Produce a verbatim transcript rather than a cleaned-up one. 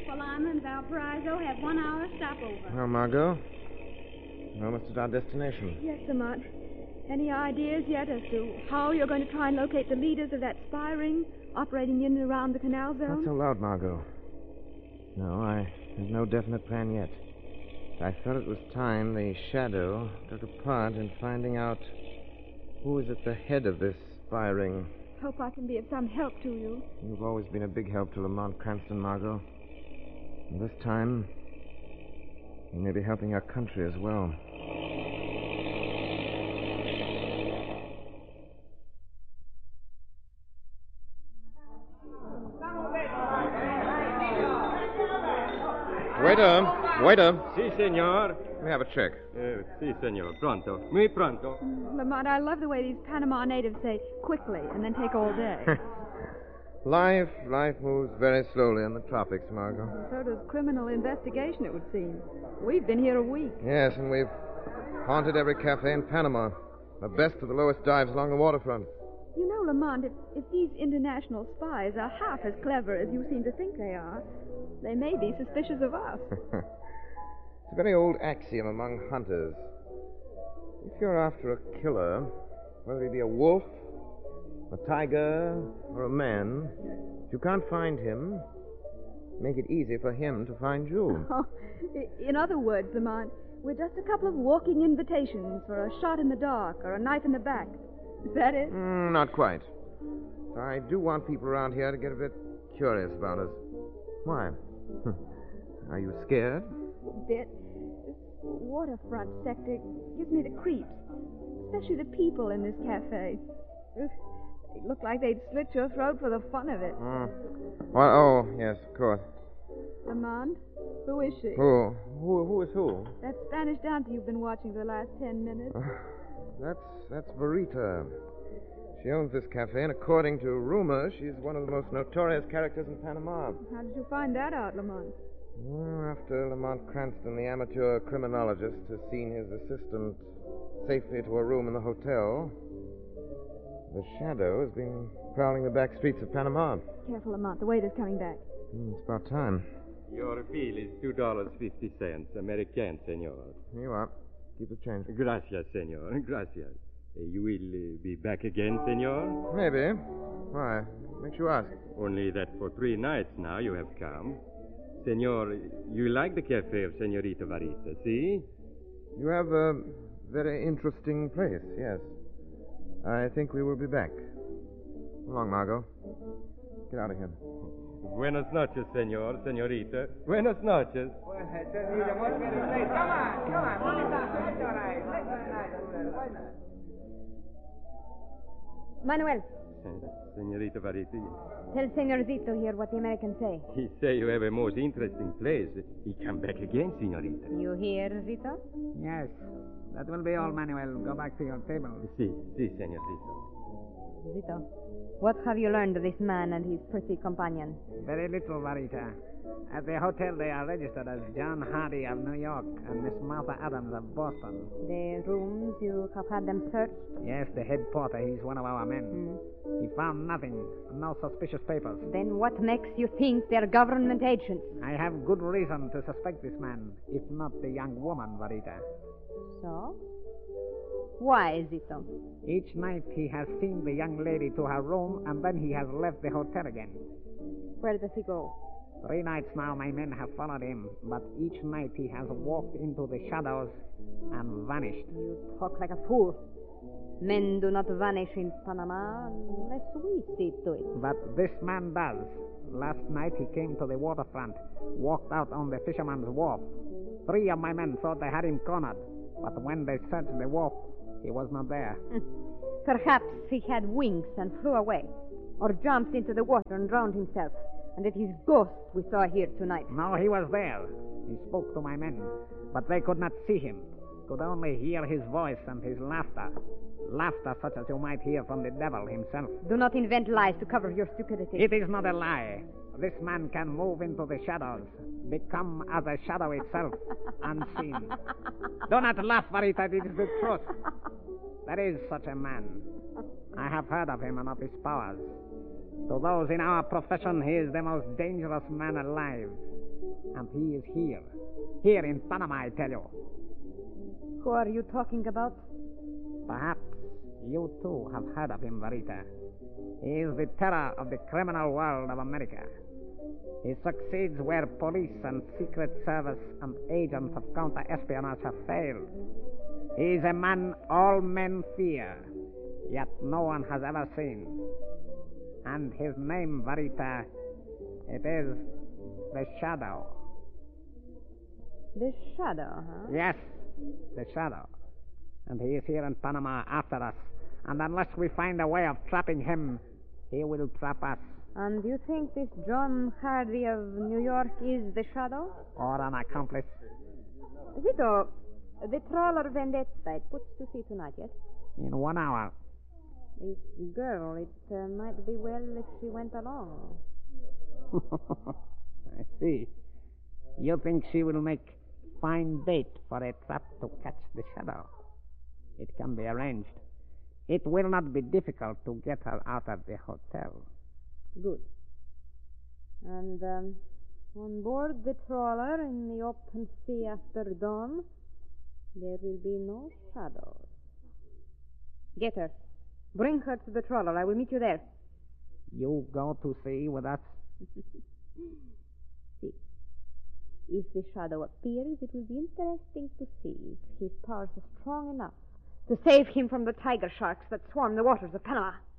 Lima and Valparaiso have one hour stopover. Well, Margot, we're almost at our destination. Yes, Lamont. Any ideas yet as to how you're going to try and locate the leaders of that spy ring operating in and around the canal zone? Not so loud, Margot. No, I have no definite plan yet. I felt it was time the Shadow took a part in finding out who is at the head of this spy ring. Hope I can be of some help to you. You've always been a big help to Lamont Cranston, Margot. And this time, you may be helping our country as well. Waiter! Waiter! Si, senor. Let me have a check. Uh, si, senor. Pronto. Muy pronto. Lamont, I love the way these Panama natives say quickly and then take all day. Life, life moves very slowly in the tropics, Margot. So does criminal investigation, it would seem. We've been here a week. Yes, and we've haunted every cafe in Panama. The best of the lowest dives along the waterfront. You know, Lamont, if, if these international spies are half as clever as you seem to think they are, they may be suspicious of us. It's a very old axiom among hunters. If you're after a killer, whether he be a wolf, a tiger, or a man, if you can't find him, make it easy for him to find you. Oh, in other words, Lamont, we're just a couple of walking invitations for a shot in the dark or a knife in the back. Is that it? Mm, not quite. I do want people around here to get a bit curious about us. Why? Are you scared? A bit. This waterfront sector gives me the creeps, especially the people in this cafe. Ugh, they look like they'd slit your throat for the fun of it. Mm. Well, oh, yes, of course. Lamont, who is she? Who? Who? Who is who? That Spanish dancer you've been watching for the last ten minutes. Uh, that's that's Verita. She owns this cafe, and according to rumor, she's one of the most notorious characters in Panama. How did you find that out, Lamont? Well, after Lamont Cranston, the amateur criminologist, has seen his assistant safely to a room in the hotel, the Shadow has been prowling the back streets of Panama. Careful, Lamont. The waiter's coming back. Mm, it's about time. Your bill is two dollars fifty cents, American, senor. Here you are. Keep the change. Gracias, senor. Gracias. Uh, you will uh, be back again, senor? Maybe. Why? Makes you ask. Only that for three nights now you have come. Senor, you like the cafe of Senorita Varita, see? You have a very interesting place, yes. I think we will be back. Come along, Margot. Get out of here. Buenas noches, senor, senorita. Buenas noches. Come on, come on. It's all right. Manuel, Senorita Varita, tell Senor Zito here what the Americans say. he say you have a most interesting place. He come back again, senorita. You hear, Zito? Yes. That will be all, Manuel. Go back to your table. Si, si, senor Zito. Zito, what have you learned of this man and his pretty companion? Very little, Varita. At the hotel, they are registered as John Hardy of New York and Miss Martha Adams of Boston. The rooms, you have had them searched? Yes, the head porter, he's one of our men. Mm. He found nothing, no suspicious papers. Then what makes you think they're government agents? I have good reason to suspect this man, if not the young woman, Varita. So? Why, Zito? Each night he has seen the young lady to her room, and then he has left the hotel again. Where does he go? Three nights now my men have followed him, but each night he has walked into the shadows and vanished. You talk like a fool. Men do not vanish in Panama unless we see to it. But this man does. Last night he came to the waterfront, walked out on the fisherman's wharf. Three of my men thought they had him cornered, but when they searched the wharf, he was not there. Perhaps he had wings and flew away, or jumped into the water and drowned himself, and it is ghost we saw here tonight. No, he was there. He spoke to my men, but they could not see him, could only hear his voice and his laughter. Laughter such as you might hear from the devil himself. Do not invent lies to cover your stupidity. It is not a lie. This man can move into the shadows, become as a shadow itself, unseen. Do not laugh, Varita. It is the truth. There is such a man. I have heard of him and of his powers. To those in our profession, he is the most dangerous man alive. And he is here. Here in Panama, I tell you. Who are you talking about? Perhaps you too have heard of him, Varita. He is the terror of the criminal world of America. He succeeds where police and secret service and agents of counter-espionage have failed. He is a man all men fear, yet no one has ever seen. And his name, Varita, it is the Shadow. The Shadow, huh? Yes, the Shadow. And he is here in Panama after us. And unless we find a way of trapping him, he will trap us. And you think this John Hardy of New York is the Shadow? Or an accomplice. Vito, the trawler Vendetta, it puts to sea tonight, yes? In one hour. This girl, it uh, might be well if she went along. I see. You think she will make fine bait for a trap to catch the Shadow? It can be arranged. It will not be difficult to get her out of the hotel. Good. And um, on board the trawler in the open sea after dawn, there will be no shadows. Get her. Bring her to the trawler. I will meet you there. You go to sea with us? See. If the shadow appears, it will be interesting to see if his powers are strong enough to save him from the tiger sharks that swarm the waters of Panama.